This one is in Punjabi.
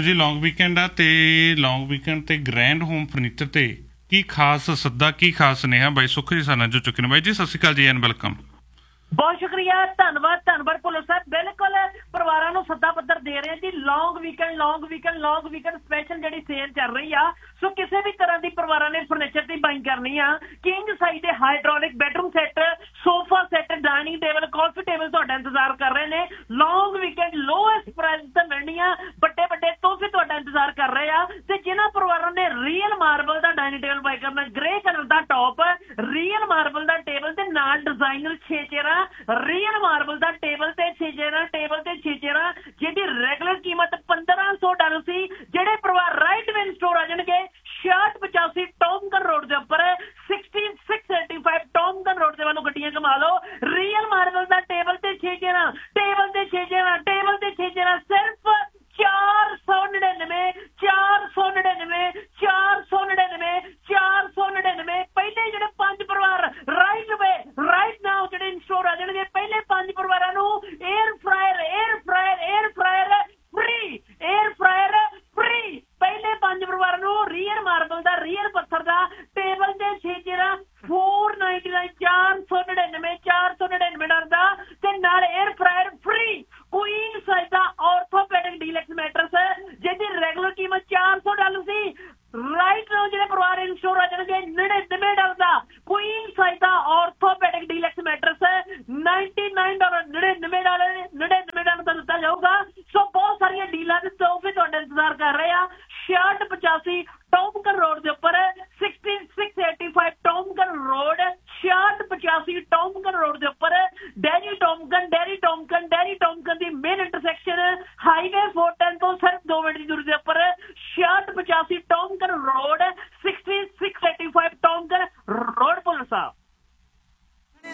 ਜੀ ਲੌਂਗ ਵੀਕਐਂਡ ਆ ਤੇ ਲੌਂਗ ਵੀਕਐਂਡ ਤੇ ਗ੍ਰੈਂਡ ਹੋਮ ਫਰਨੀਚਰ ਤੇ ਕੀ ਖਾਸ ਸੱਦਾ ਕੀ ਖਾਸ ਸੁਨੇਹਾ ਬਾਈ ਸੁੱਖ ਜੀ ਸਾਨਾ ਜੋ ਚੁੱਕੇ ਨੇ। ਬਾਈ ਜੀ ਸਤਿ ਸ਼੍ਰੀ ਅਕਾਲ ਜੀ ਐਂਡ ਵੈਲਕਮ। ਬਹੁਤ ਸ਼ੁਕਰੀਆ, ਧੰਨਵਾਦ ਭੁੱਲਰ ਸਾਹਿਬ। ਬਿਲਕੁਲ ਪਰਿਵਾਰਾਂ ਨੂੰ ਸੱਦਾ ਪੱਤਰ ਦੇ ਰਹੇ ਜੀ। ਲੌਂਗ ਵੀਕਐਂਡ ਸਪੈਸ਼ਲ ਜਿਹੜੀ ਸੇਲ ਚੱਲ ਰਹੀ ਆ, ਸੋ ਕਿਸੇ ਵੀ ਤਰ੍ਹਾਂ ਦੀ ਪਰਿਵਾਰਾਂ ਨੇ ਫਰਨੀਚਰ ਦੀ ਬਾਈਂਗ ਕਰਨੀ ਆ, ਕਿੰਗ ਸਾਈਜ਼ ਦੇ hydraulic bedroom set, sofa set, dining table, ਕਾਫੀ ਟੇਬਲ ਤੁਹਾਡਾ ਇੰਤਜ਼ਾਰ ਕਰ ਰਹੇ ਨੇ। ਲੌਂਗ ਵੀਕਐਂਡ ਲੋਐਸਟ ਪ੍ਰਾਈਸ ਤੇ ਮਿਲਣੀਆਂ, ਵੱਡੇ ਤੋਹਫੇ ਤੁਹਾਡਾ ਇੰਤਜ਼ਾਰ ਕਰ ਰਹੇ ਆ। ਤੇ ਜਿਨ੍ਹਾਂ ਪਰਿਵਾਰਾਂ ਨੇ ਰੀਅਲ ਮਾਰਬਲ ਦਾ ਡਾਈਨਿੰਗ ਟੇਬਲ ਬਾਈ ਕਰਨਾ, ਗ੍ਰੇ ਕਲਰ ਦਾ ਟੌਪ, ਰੀਅਲ ਮਾਰਬਲ ਦਾ ਟੇਬਲ ਤੇ ਨਾਲ ਡਿਜ਼ਾਈਨਰ 6 ਚੇਅਰਾਂ, ਰੀਅਲ ਮਾਰਬਲ ਦਾ ਟੇਬਲ ਤੇ 6 ਚੇਅਰਾਂ ਜਿਹਦੀ ਰੈਗੂਲਰ ਕੀਮਤ $1500 ਸੀ। ਜਿਹੜੇ ਪਰਿਵਾਰ ਰਾਈਟ ਵੇਨ ਸਟੋਰ ਆ ਜਾਣਗੇ 6685 ਟੌਮਕਨ ਰੋਡ ਦੇ ਉੱਪਰ, 6685 ਟੌਮਕਨ ਰੋਡ ਦੇ ਵੱਲੋਂ ਗੱਡੀਆਂ ਘੁਮਾ ਲਓ। ਰੀਅਲ ਮਾਰਬਲ ਦਾ ਟੇਬਲ ਤੇ 6 ਚੇਅਰਾਂ ਸਿਰਫ 499। ਪਹਿਲੇ ਜਿਹੜੇ 5 ਪਰਿਵਾਰ ਰਾਈਟ ਨਾਓ ਜਿਹੜੇ ਇੰਸਟੋਰ ਆ ਜਾਣਗੇ, ਪਹਿਲੇ 5 ਪਰਿਵਾਰਾਂ ਨੂੰ 에ਅਰ ਫਰਾਇਰ ਫ੍ਰੀ। ਪਹਿਲੇ 5 ਪਰਿਵਾਰਾਂ ਨੂੰ ਰੀਅਲ ਮਾਰਬਲ ਦਾ, ਰੀਅਲ ਪੱਥਰ ਦਾ ਟੇਬਲ ਤੇ 6 ਚੇਅਰਾਂ $499 $499 ਦਾ, ਤੇ ਨਾਲ air fryer free. Queen size ਦਾ ਆਰਥੋਪੈਡਿਕ ਡੀਲੈਕਸ ਮੈਟਰਸ ਜਿਹਦੀ ਰੈਗੂਲਰ ਕੀਮਤ $400 ਸੀ, ਰਾਈਟ ਨਾਓ ਜਿਹੜੇ ਪਰਿਵਾਰ ਇੰਸਟੋਰ ਆ ਜਾਣਗੇ $99 ਦਾ ਕੁਈਨ ਸਾਈਜ਼ ਦਾ ਆਰਥੋਪੈਡਿਕ ਡੀਲੈਕਸ ਮੈਟਰਸ $99 ਦਾ ਦਿੱਤਾ ਜਾਊਗਾ। ਸੋ ਬਹੁਤ ਸਾਰੀਆਂ ਡੀਲਾਂ ਦੇ ਤੋਹਫੇ ਤੁਹਾਡਾ ਇੰਤਜ਼ਾਰ ਕਰ ਰਹੇ ਆ। 6685 ਟੌਮਕਨ ਰੋਡ ਦੇ ਉੱਪਰ, 6685 ਟੌਮਕਨ ਰੋਡ, 6685 ਟੌਮਕਨ ਰੋਡ ਦੇ ਉੱਪਰ, ਡੈਰੀ ਟੌਮਕਨ ਦੀ ਮੇਨ ਇੰਟਰਸੈਕਸ਼ਨ ਹਾਈਵੇ 410 ਤੋਂ ਸਿਰਫ 2 ਮਿੰਟ ਦੀ ਦੂਰੀ ਦੇ ਉੱਪਰ, 6685 ਟੌਮਕਨ ਰੋਡ, 6685 ਟੌਮਕਨ ਰੋਡ। ਭੁੱਲਰ ਸਾਹਿਬ